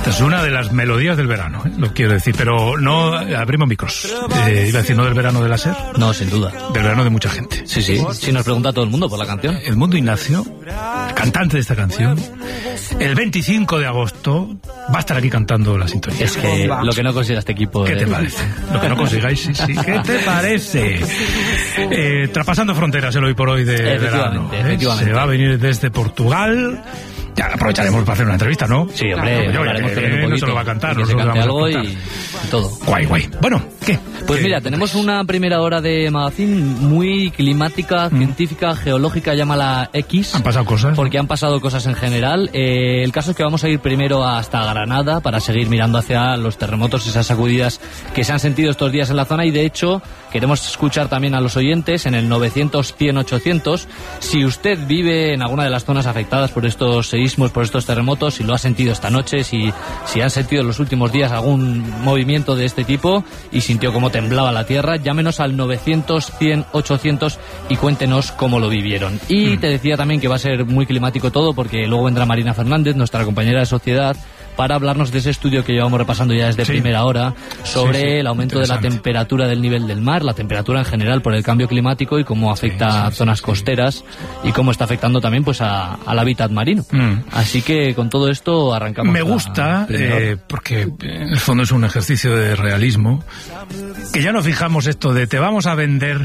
Esta es una de las melodías del verano, lo quiero decir, pero no abrimos micros. Iba a decir, no del verano de la SER. No, sin duda. Del verano de mucha gente. Sí, sí. Sí, nos pregunta todo el mundo por la canción. Edmundo Ignacio, el cantante de esta canción, el 25 de agosto va a estar aquí cantando la sintonía. Es que lo que no consiga este equipo... ¿Qué te parece? Lo que no consigáis, sí. ¿Qué te parece? Traspasando fronteras el hoy por hoy de verano. Efectivamente. Se va a venir desde Portugal. Ya aprovecharemos para hacer una entrevista, ¿no? Sí, hombre, hablaremos también un poquito. No se lo va a cantar, que se cante algo y todo. Guay. Bueno, ¿qué? Pues mira, tenemos una primera hora de magazine muy climática, científica, geológica, llámala X. Han pasado cosas. Porque han pasado cosas en general. El caso es que vamos a ir primero hasta Granada para seguir mirando hacia los terremotos, esas sacudidas que se han sentido estos días en la zona, y de hecho queremos escuchar también a los oyentes en el 900-100-800 si usted vive en alguna de las zonas afectadas por estos seísmos, por estos terremotos, si lo ha sentido esta noche, si han sentido en los últimos días algún movimiento de este tipo y sintió cómo temblaba la tierra. Llámenos al 900-100-800 y cuéntenos cómo lo vivieron. Y te decía también que va a ser muy climático todo, porque luego vendrá Marina Fernández, nuestra compañera de Sociedad, para hablarnos de ese estudio que llevamos repasando ya desde primera hora sobre el aumento de la temperatura del nivel del mar, la temperatura en general por el cambio climático y cómo afecta a zonas costeras y cómo está afectando también pues al hábitat marino. Así que con todo esto arrancamos. Me gusta, porque en el fondo es un ejercicio de realismo, que ya no fijamos esto de te vamos a vender.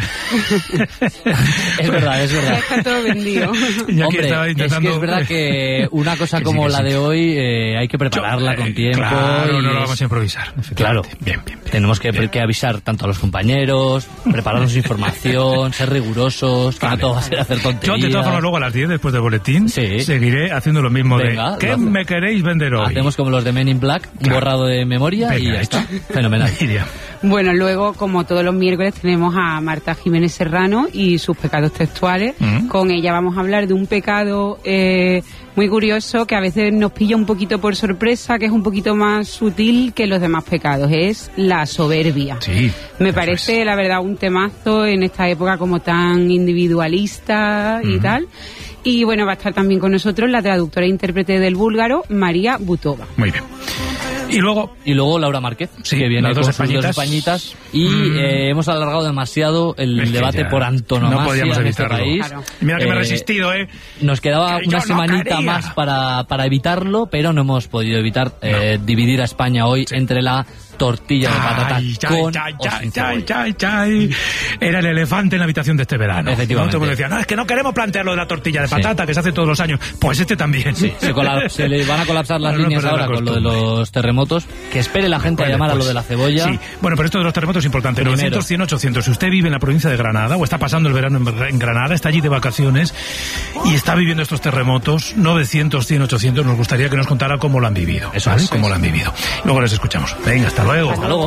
Es verdad. Ya está todo vendido. Hombre, es que es verdad que una cosa como la de hoy hay que prepararla con tiempo. Claro, no lo vamos a improvisar. Claro, bien. Tenemos que avisar tanto a los compañeros, prepararnos información, ser rigurosos, que no todo va a ser hacer tonterías. Yo, de todas formas, luego a las 10, después del boletín, seguiré haciendo lo mismo. Venga, ¿qué me queréis vender hoy? Hacemos como los de Men in Black, un borrado de memoria y ya está. Fenomenal. Bueno, luego, como todos los miércoles, tenemos a Marta Jiménez Serrano y sus pecados textuales. Con ella vamos a hablar de un pecado muy curioso que a veces nos pilla un poquito por sorpresa, que es un poquito más sutil que los demás pecados. Es la soberbia. Sí, me parece, la verdad, un temazo en esta época como tan individualista y tal. Y bueno, va a estar también con nosotros la traductora e intérprete del búlgaro, María Butova. Muy bien. Y luego Laura Márquez, que viene con sus dos españitas. Y hemos alargado demasiado el debate por antonomasia no podíamos en este país. Claro. Mira que me he resistido, Nos quedaba una semanita más para evitarlo, pero no hemos podido evitar dividir a España hoy entre la tortilla de patata con Era el elefante en la habitación de este verano. Efectivamente. Todo el mundo decía, no, es que no queremos plantear lo de la tortilla de patata, que se hace todos los años. Pues este también. Sí, se le van a colapsar las líneas ahora con lo de los terremotos. Que espere la gente a llamar a lo de la cebolla. Sí, bueno, pero esto de los terremotos es importante. 900, 100, 800. Si usted vive en la provincia de Granada o está pasando el verano en Granada, está allí de vacaciones y está viviendo estos terremotos, 900, 100, 800, nos gustaría que nos contara cómo lo han vivido. Eso es. Cómo lo han vivido. Luego les escuchamos. Venga, hasta luego. Hasta luego.